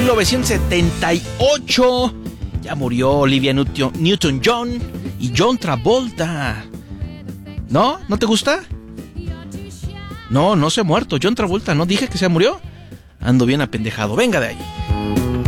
1978 ya murió Olivia Newton-John y John Travolta. ¿No? ¿No te gusta? No se ha muerto John Travolta, ¿no? Dije que se murió. Ando bien apendejado. Venga de ahí.